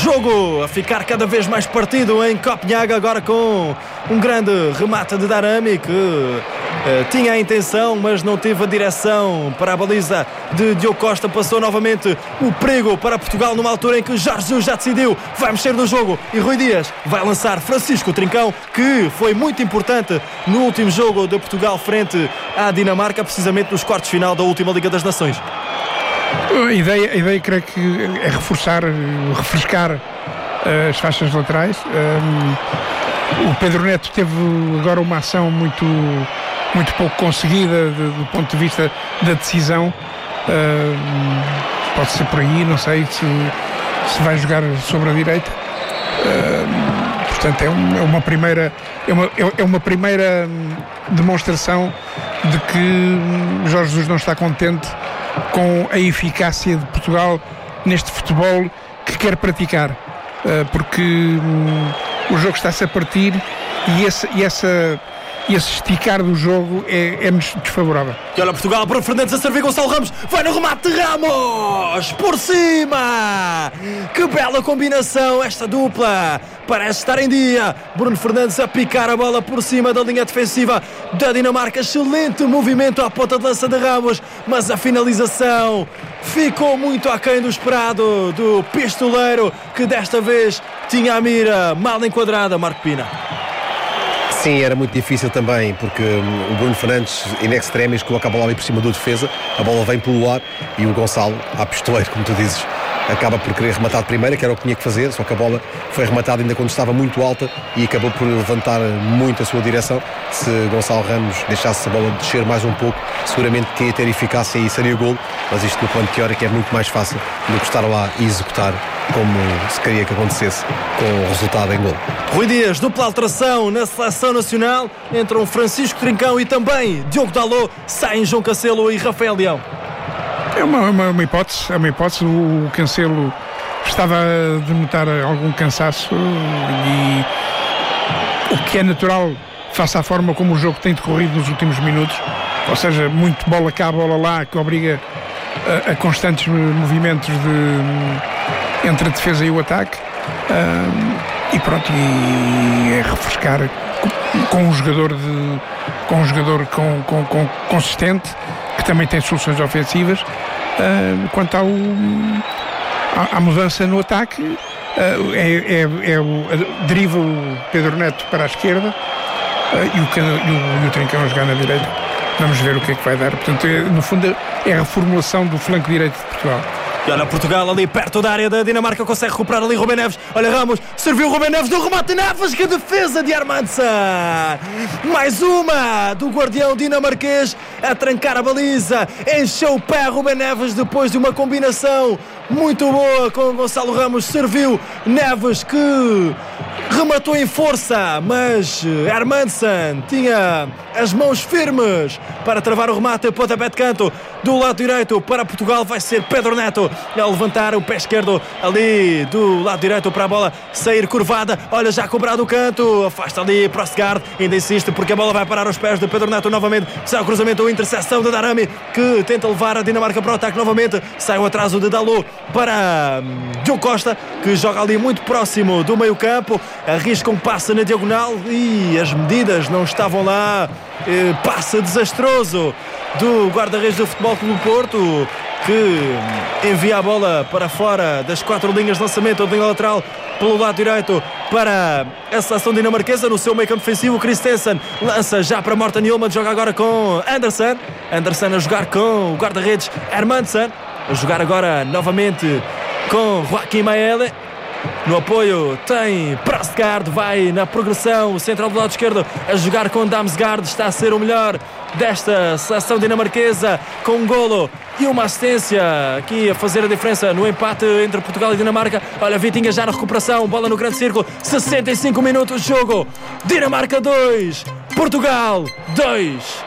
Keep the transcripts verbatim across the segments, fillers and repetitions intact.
jogo a ficar cada vez mais partido em Copenhague, agora com um grande remate de Darami que uh, tinha a intenção, mas não teve a direção para a baliza de Diogo Costa. Passou novamente o perigo para Portugal numa altura em que Jorge Jesus já decidiu, vai mexer no jogo e Rui Dias vai lançar Francisco Trincão, que foi muito importante no último jogo de Portugal frente à Dinamarca, precisamente nos quartos de final da última Liga das Nações. A ideia, a ideia creio que é reforçar, refrescar uh, as faixas laterais. Um, o Pedro Neto teve agora uma ação muito, muito pouco conseguida de, do ponto de vista da decisão. Uh, pode ser por aí, não sei se, se vai jogar sobre a direita. Uh, portanto, é, um, é uma primeira, é uma, é uma primeira demonstração de que Jorge Jesus não está contente com a eficácia de Portugal neste futebol que quer praticar, porque hum, o jogo está-se a partir e, esse, e essa, esse esticar do jogo é, é-nos desfavorável. E olha Portugal, Bruno Fernandes a servir, Gonçalo Ramos, vai no remate de Ramos, por cima! Que bela combinação esta dupla, parece estar em dia. Bruno Fernandes a picar a bola por cima da linha defensiva da Dinamarca, excelente movimento à ponta de lança de Ramos, mas a finalização ficou muito aquém do esperado do pistoleiro, que desta vez tinha a mira mal enquadrada, Marco Pina. Sim, era muito difícil também, porque o Bruno Fernandes, in extremis, coloca a bola ali por cima do defesa, a bola vem pelo ar e o Gonçalo, à pistoleiro, como tu dizes, acaba por querer rematar de primeira, que era o que tinha que fazer, só que a bola foi rematada ainda quando estava muito alta e acabou por levantar muito a sua direção. Se Gonçalo Ramos deixasse a bola descer mais um pouco, seguramente que ia ter eficácia e seria golo, mas isto no plano teórico é muito mais fácil do que estar lá e executar como se queria que acontecesse, com o resultado em golo. Rui Dias, dupla alteração na seleção nacional, entram Francisco Trincão e também Diogo Dalot, saem João Cancelo e Rafael Leão. É uma, uma, uma hipótese, é uma hipótese. O Cancelo estava a denotar algum cansaço e o que é natural face à forma como o jogo tem decorrido nos últimos minutos, ou seja, muito bola cá, bola lá, que obriga a, a constantes movimentos de, entre a defesa e o ataque. Um, e pronto, e é refrescar com, com um jogador de, com um jogador com, com, com consistente, que também tem soluções ofensivas. Uh, quanto ao, à, à mudança no ataque, uh, é, é, é o, deriva o Pedro Neto para a esquerda, uh, e, o, e, o, e o Trincão a jogar na direita. Vamos ver o que é que vai dar. Portanto, é, no fundo, é a reformulação do flanco direito de Portugal. E olha Portugal ali perto da área da Dinamarca, consegue recuperar ali Rubem Neves. Olha Ramos, serviu Rubem Neves do remate de Neves, que defesa de Hermansen. Mais uma do guardião dinamarquês a trancar a baliza. Encheu o pé Rubem Neves depois de uma combinação muito boa com Gonçalo Ramos. Serviu Neves, que rematou em força, mas Hermansen tinha as mãos firmes para travar o remate. Pontapé de canto do lado direito para Portugal, vai ser Pedro Neto a levantar o pé esquerdo ali do lado direito para a bola sair curvada. Olha, já cobrado o canto, afasta ali Prostgard, ainda insiste porque a bola vai parar aos pés de Pedro Neto novamente. Sai o cruzamento ou interseção de Darami, que tenta levar a Dinamarca para o ataque novamente. Sai o atraso de Dalot para Diogo Costa, que joga ali muito próximo do meio campo, arrisca um passe na diagonal e as medidas não estavam lá. Passe desastroso do guarda-redes do Futebol Clube do Porto, que envia a bola para fora das quatro linhas de lançamento, ou de linha lateral pelo lado direito para a seleção dinamarquesa. No seu meio campo defensivo, Christensen lança já para Morten Hjulmand, joga agora com Andersen. Andersen a jogar com o guarda-redes Hermansen, a jogar agora novamente com Joaquim Maele. No apoio tem Prostgard, vai na progressão, o central do lado esquerdo a jogar com Damsgaard, está a ser o melhor desta seleção dinamarquesa, com um golo e uma assistência aqui a fazer a diferença no empate entre Portugal e Dinamarca. Olha, Vitinha já na recuperação, bola no grande círculo, sessenta e cinco minutos de jogo, Dinamarca dois, Portugal dois.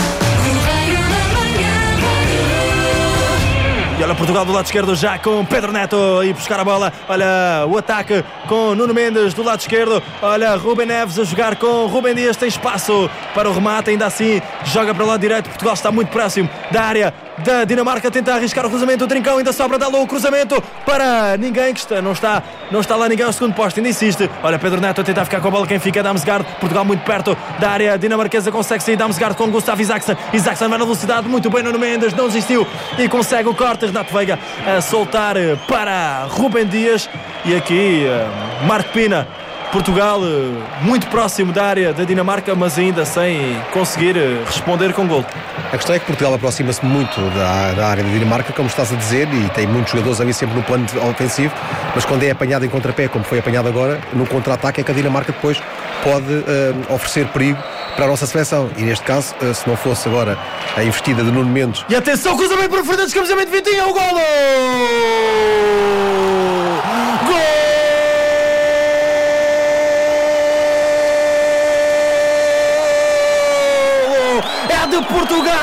E olha Portugal do lado esquerdo já com Pedro Neto a ir buscar a bola. Olha o ataque com Nuno Mendes do lado esquerdo. Olha Rubem Neves a jogar com Rubem Dias. Tem espaço para o remate, ainda assim joga para o lado direito. Portugal está muito próximo da área da Dinamarca tenta arriscar o cruzamento, o Trincão ainda sobra, dá o cruzamento para ninguém, que está, não, está, não está lá ninguém ao segundo posto, ainda insiste. Olha, Pedro Neto a tentar ficar com a bola, quem fica é Damsgaard. Portugal muito perto da área dinamarquesa, consegue sair Damsgaard com Gustav Isaacson. Isaacson vai na velocidade, muito bem Nuno Mendes, não desistiu e consegue o corte. Renato Veiga a soltar para Rubem Dias e aqui Marco Pina. Portugal muito próximo da área da Dinamarca, mas ainda sem conseguir responder com gol. A questão é que Portugal aproxima-se muito da, da área da Dinamarca, como estás a dizer, e tem muitos jogadores ali sempre no plano ofensivo, mas quando é apanhado em contrapé, como foi apanhado agora, no contra-ataque é que a Dinamarca depois pode uh, oferecer perigo para a nossa seleção. E neste caso, uh, se não fosse agora a investida de Nuno Mendes... E atenção, cruzamento para Fernandes, cabeceamento de Vitinha, o golo! Gol! De Portugal,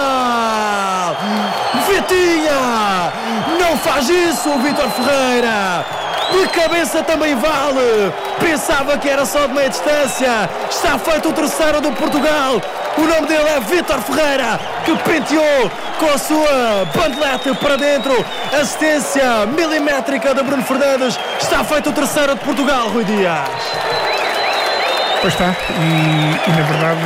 Vitinha não faz isso, o Vítor Ferreira de cabeça também vale, pensava que era só de meia distância, está feito o terceiro do Portugal. O nome dele é Vítor Ferreira, que penteou com a sua bandelete para dentro, assistência milimétrica de Bruno Fernandes. Está feito o terceiro de Portugal, Rui Dias. Pois está, e, e na verdade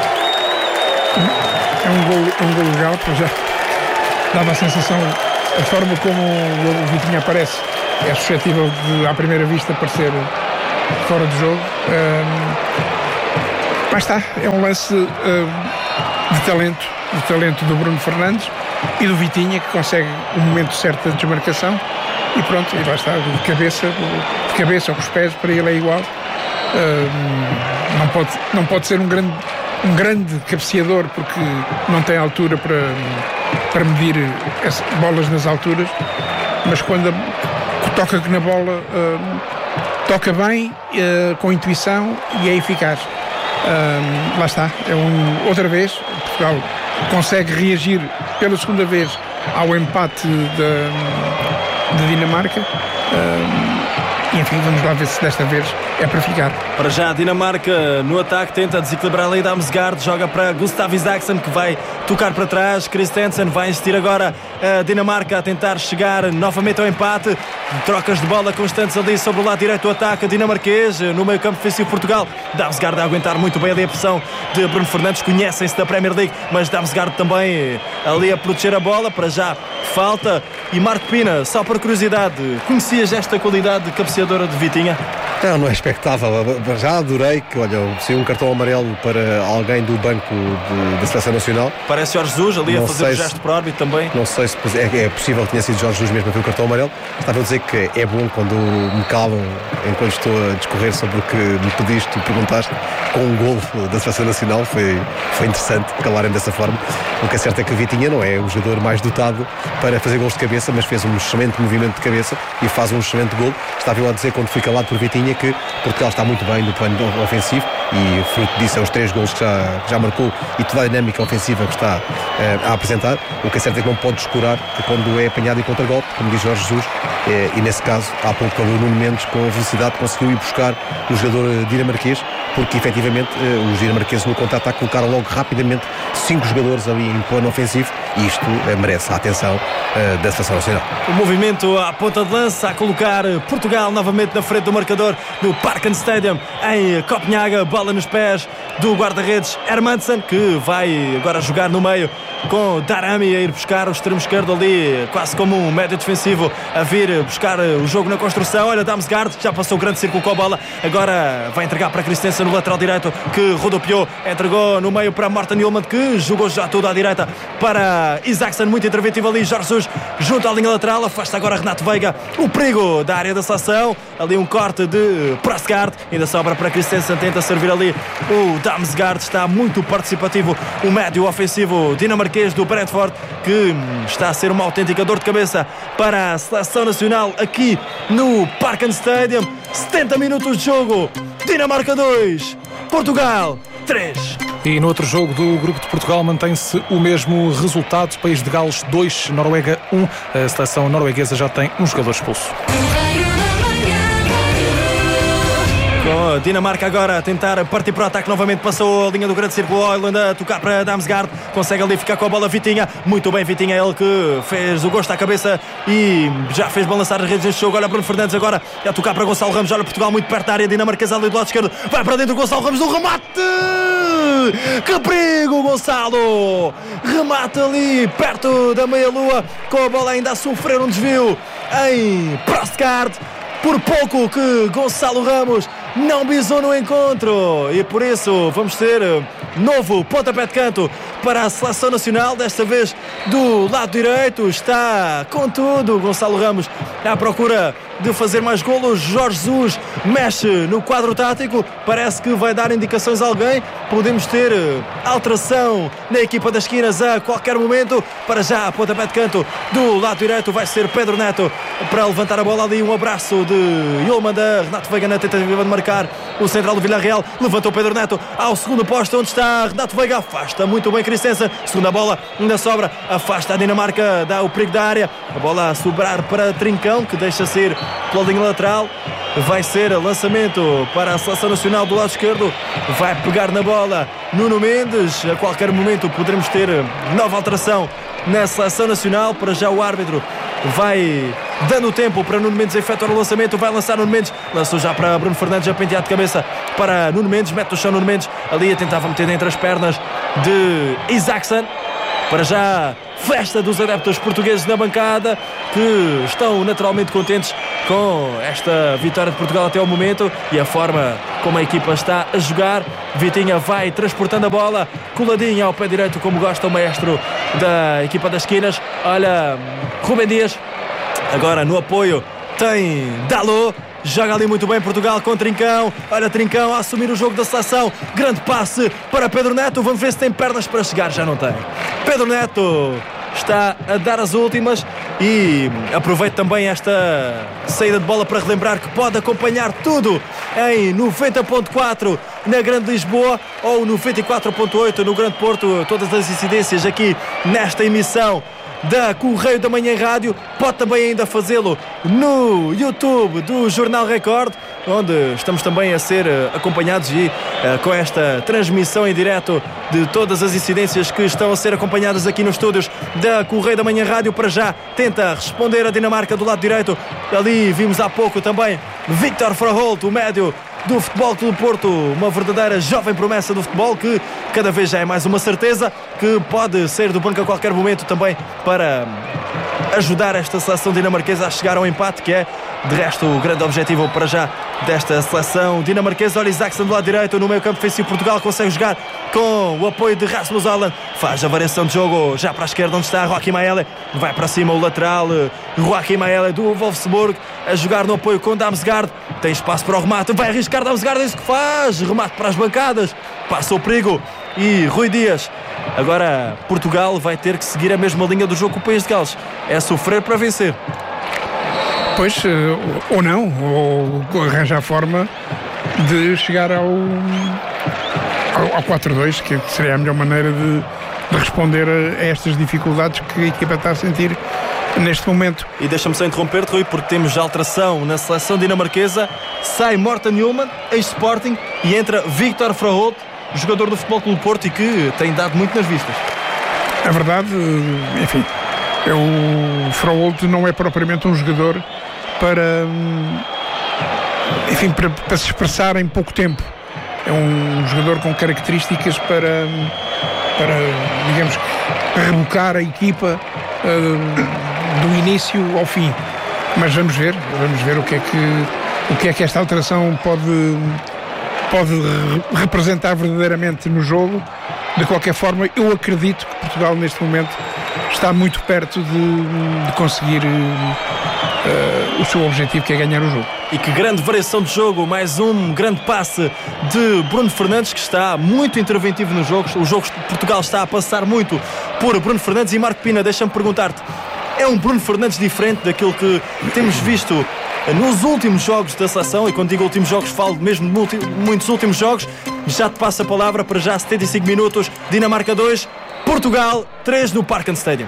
é um gol, um gol legal, pois já dava a sensação, a forma como o Vitinha aparece é suscetível de, à primeira vista, parecer fora de jogo. Um, mas está, é um lance um, de talento, de talento do Bruno Fernandes e do Vitinha, que consegue o momento certo de desmarcação e pronto, e lá está, de cabeça, de cabeça ou com os pés, para ele é igual. Um, não, pode, não pode ser um grande um grande cabeceador, porque não tem altura para, para medir as bolas nas alturas, mas quando a, toca na bola uh, toca bem, uh, com intuição, e é eficaz. Uh, lá está, é um, outra vez Portugal consegue reagir pela segunda vez ao empate da, da Dinamarca. Uh, E enfim, vamos lá ver se desta vez é para ficar. Para já a Dinamarca no ataque tenta desequilibrar ali Damsgaard, joga para Gustav Isaacson, que vai tocar para trás. Christensen vai insistir agora a Dinamarca a tentar chegar novamente ao empate. Trocas de bola constantes ali sobre o lado direito do ataque dinamarquês. No meio campo ofensivo Portugal, Damsgaard a aguentar muito bem ali a pressão de Bruno Fernandes. Conhecem-se da Premier League, mas Damsgaard também ali a proteger a bola. Para já falta. E Marco Pina, só por curiosidade, conhecias esta qualidade de cabeceadora de Vitinha? Não, não é expectável. Já adorei que, olha, se um cartão amarelo para alguém do banco de, da Seleção Nacional. Parece Jorge Jesus ali não a fazer o gesto se, para o árbitro também. Não sei se é, é possível que tenha sido Jorge Jesus mesmo a ver o cartão amarelo. Estava a dizer que é bom quando me calam enquanto estou a discorrer sobre o que me pediste e perguntaste, com um golo da Seleção Nacional. Foi, foi interessante calarem dessa forma. O que é certo é que o Vitinha não é o jogador mais dotado para fazer gols de cabeça, mas fez um excelente movimento de cabeça e faz um excelente gol. Estava eu a dizer, quando fui calado por Vitinha, que Portugal está muito bem no plano ofensivo, e fruto disso é os três gols que já, já marcou e toda a dinâmica ofensiva que está uh, a apresentar. O que é certo é que não pode descurar que quando é apanhado em contra-golpe, como diz Jorge Jesus, eh, e nesse caso há pouco o Nuno Mendes com velocidade conseguiu ir buscar o jogador dinamarquês, porque efetivamente eh, os dinamarqueses no contra-ataque colocaram logo rapidamente cinco jogadores ali em plano ofensivo, e isto eh, merece a atenção eh, da Seleção Nacional. O movimento à ponta de lança a colocar Portugal novamente na frente do marcador no Parken Stadium em Copenhaga. Bola nos pés do guarda-redes Hermansen, que vai agora jogar no meio com Darami a ir buscar o extremo esquerdo ali, quase como um médio defensivo, a vir buscar o jogo na construção. Olha, Damsgaard já passou o grande círculo com a bola, agora vai entregar para Christensen no lateral direito, que rodopiou, entregou no meio para Morten Hjulmand, que jogou já tudo à direita para Isaacson, muito interventivo ali. Jorge Jesus junto à linha lateral, afasta agora Renato Veiga o perigo da área da seleção, ali um corte de Prosgaard, ainda sobra para Christensen, tenta servir ali o Damsgaard, está muito participativo o médio ofensivo dinamarquês do Brentford, que está a ser uma autêntica dor de cabeça para a Seleção Nacional aqui no Parken Stadium. setenta minutos de jogo, Dinamarca dois, Portugal três. E no outro jogo do Grupo de Portugal mantém-se o mesmo resultado. País de Gales dois, Noruega um. A seleção norueguesa já tem um jogador expulso. Com a Dinamarca agora a tentar partir para o ataque novamente. Passou a linha do grande círculo. Oyland a tocar para Damsgaard. Consegue ali ficar com a bola Vitinha. Muito bem, Vitinha, ele que fez o gosto à cabeça e já fez balançar as redes deste jogo. Olha Bruno Fernandes agora a tocar para Gonçalo Ramos. Olha Portugal muito perto da área dinamarquesa ali do lado esquerdo. Vai para dentro Gonçalo Ramos no remate. Que perigo, Gonçalo! Remate ali perto da meia-lua, com a bola ainda a sofrer um desvio em Prostgard. Por pouco que Gonçalo Ramos não bisou no encontro e por isso vamos ter novo pontapé de canto para a seleção nacional, desta vez do lado direito. Está com tudo Gonçalo Ramos à procura de fazer mais golos. Jorge Jesus mexe no quadro tático, parece que vai dar indicações a alguém. Podemos ter alteração na equipa das esquinas a qualquer momento. Para já, pontapé de canto do lado direito vai ser Pedro Neto para levantar a bola ali. Um abraço de Yolman da Renato Veiga na tentativa de marcar o central do Villarreal. Levantou Pedro Neto ao segundo posto, onde está Renato Veiga. Afasta muito bem Christensen. Segunda bola, ainda sobra. Afasta a Dinamarca, dá o perigo da área. A bola a sobrar para Trincão, que deixa ser pela linha lateral. Vai ser lançamento para a seleção nacional do lado esquerdo. Vai pegar na bola Nuno Mendes. A qualquer momento poderemos ter nova alteração na seleção nacional. Para já o árbitro vai dando tempo para Nuno Mendes efetuar o lançamento. Vai lançar Nuno Mendes. Lançou já para Bruno Fernandes, a pentear de cabeça para Nuno Mendes. Mete no chão Nuno Mendes. Ali a tentava meter entre as pernas de Isaacson. Para já, festa dos adeptos portugueses na bancada, que estão naturalmente contentes com esta vitória de Portugal até ao momento e a forma como a equipa está a jogar. Vitinha vai transportando a bola, coladinha ao pé direito, como gosta o maestro da equipa das esquinas. Olha, Rubem Dias, agora no apoio tem Dalot. Joga ali muito bem Portugal com Trincão. Olha Trincão a assumir o jogo da seleção. Grande passe para Pedro Neto. Vamos ver se tem pernas para chegar. Já não tem. Pedro Neto está a dar as últimas e aproveito também esta saída de bola para relembrar que pode acompanhar tudo em noventa ponto quatro na Grande Lisboa ou noventa e quatro ponto oito no Grande Porto. Todas as incidências aqui nesta emissão da Correio da Manhã Rádio. Pode também ainda fazê-lo no YouTube do Jornal Record, onde estamos também a ser acompanhados e uh, com esta transmissão em direto de todas as incidências que estão a ser acompanhadas aqui nos estúdios da Correio da Manhã Rádio. Para já tenta responder a Dinamarca do lado direito. Ali vimos há pouco também Victor Froholt, o médio do Futebol Clube Porto, uma verdadeira jovem promessa do futebol, que cada vez já é mais uma certeza que pode sair do banco a qualquer momento também para ajudar esta seleção dinamarquesa a chegar ao empate, que é de resto o grande objetivo para já desta seleção dinamarquesa. Olha Isaacson do lado direito, no meio campo defensivo. Portugal consegue jogar com o apoio de Rasmus Holland, faz a variação de jogo já para a esquerda, onde está Joachim Maele. Vai para cima o lateral Joachim Maele do Wolfsburg, a jogar no apoio com Damsgaard. Tem espaço para o remate, vai arriscar Damsgaard, é isso que faz. Remate para as bancadas, passa o perigo e Rui Dias. Agora Portugal vai ter que seguir a mesma linha do jogo com o País de Gales, é sofrer para vencer. Pois, ou não, ou arranjar forma de chegar ao, ao, ao quatro dois, que seria a melhor maneira de, de responder a estas dificuldades que a equipa está a sentir neste momento. E deixa-me só interromper-te, Rui, porque temos alteração na seleção dinamarquesa. Sai Morten Hjulmand, ex-Sporting, e entra Victor Froholt, jogador do Futebol Clube Porto e que tem dado muito nas vistas. A verdade, enfim, o Froholt não é propriamente um jogador para, enfim, para, para se expressar em pouco tempo. É um jogador com características para, para digamos, rebocar a equipa uh, do início ao fim. Mas vamos ver, vamos ver o que é que, o que é que esta alteração pode, pode representar verdadeiramente no jogo. De qualquer forma, eu acredito que Portugal neste momento está muito perto de, de conseguir uh, o seu objetivo, que é ganhar o jogo. E que grande variação de jogo, mais um grande passe de Bruno Fernandes, que está muito interventivo nos jogos. O jogo de Portugal está a passar muito por Bruno Fernandes. E Marco Pina, deixa-me perguntar-te, é um Bruno Fernandes diferente daquilo que temos visto nos últimos jogos da seleção? E quando digo últimos jogos, falo mesmo de multi, muitos últimos jogos. Já te passo a palavra para já setenta e cinco minutos. Dinamarca dois, Portugal três no Parken Stadium.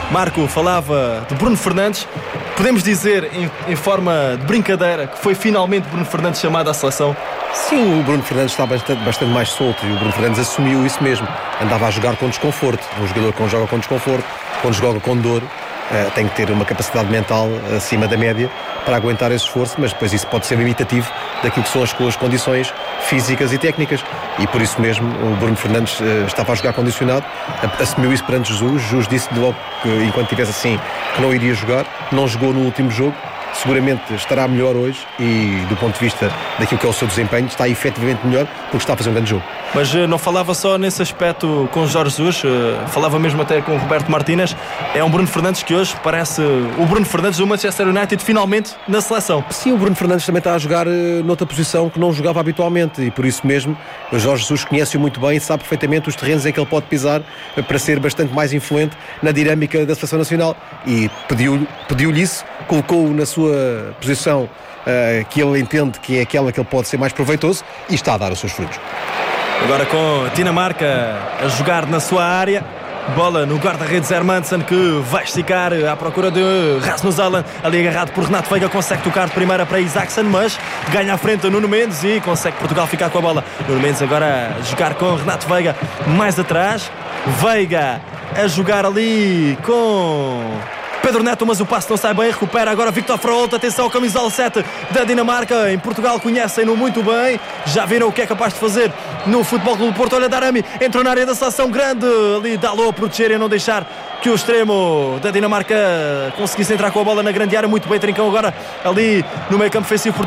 Marco falava de Bruno Fernandes. Podemos dizer, em, em forma de brincadeira, que foi finalmente Bruno Fernandes chamado à seleção? Sim, o Bruno Fernandes está bastante, bastante mais solto e o Bruno Fernandes assumiu isso mesmo. Andava a jogar com desconforto. Um jogador que joga com desconforto, quando joga com dor, uh, tem que ter uma capacidade mental acima da média para aguentar esse esforço, mas depois isso pode ser limitativo daquilo que são as suas condições físicas e técnicas. E por isso mesmo o Bruno Fernandes uh, estava a jogar condicionado, assumiu isso perante Jesus. Jesus disse-lhe logo que, enquanto estivesse assim, que não iria jogar. Não jogou no último jogo. Seguramente estará melhor hoje e, do ponto de vista daquilo que é o seu desempenho, está efetivamente melhor porque está a fazer um grande jogo. Mas uh, não falava só nesse aspecto com Jorge Jesus, uh, falava mesmo até com o Roberto Martínez. É um Bruno Fernandes que hoje parece o Bruno Fernandes do Manchester United finalmente na seleção. Sim, o Bruno Fernandes também está a jogar uh, noutra posição que não jogava habitualmente e por isso mesmo o Jorge Jesus conhece-o muito bem e sabe perfeitamente os terrenos em que ele pode pisar uh, para ser bastante mais influente na dinâmica da seleção nacional e pediu-lhe pediu-lhe isso, colocou-o na sua posição uh, que ele entende que é aquela que ele pode ser mais proveitoso e está a dar os seus frutos. Agora com a Dinamarca a jogar na sua área, bola no guarda-redes Hermansen, que vai esticar à procura de Rasmus Allen, ali agarrado por Renato Veiga, consegue tocar de primeira para Isaacson, mas ganha à frente a Nuno Mendes e consegue Portugal ficar com a bola. Nuno Mendes agora a jogar com Renato Veiga mais atrás, Veiga a jogar ali com Pedro Neto, mas o passo não sai bem, recupera agora Victor Fraholt, atenção ao camisola sete da Dinamarca, em Portugal conhecem-no muito bem, já viram o que é capaz de fazer no Futebol Clube do Porto. Olha, Darami entrou na área da seleção, grande ali, Dalot a proteger e não deixar que o extremo da Dinamarca conseguisse entrar com a bola na grande área, muito bem Trincão agora ali no meio campo ofensivo